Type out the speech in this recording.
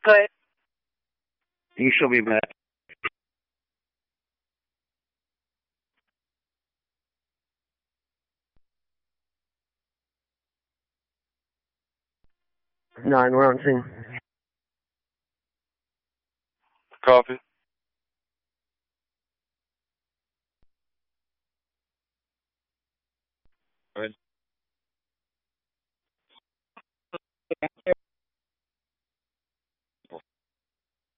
Good. You should be back. Nine, we're on scene. Coffee. Go ahead.